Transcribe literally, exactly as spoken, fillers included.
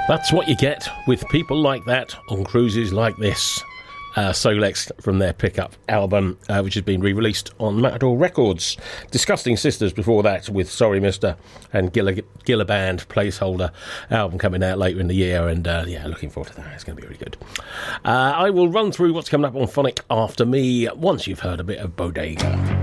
That's what you get with people like that on cruises like this. Uh, Solex from their Pickup album, uh, which has been re-released on Matador Records. Disgusting Sisters before that with Sorry Mister and Gilla, Gilla Band Placeholder album coming out later in the year, and uh, yeah, looking forward to that. It's going to be really good. Uh, I will run through what's coming up on Phonic after me once you've heard a bit of Bodega.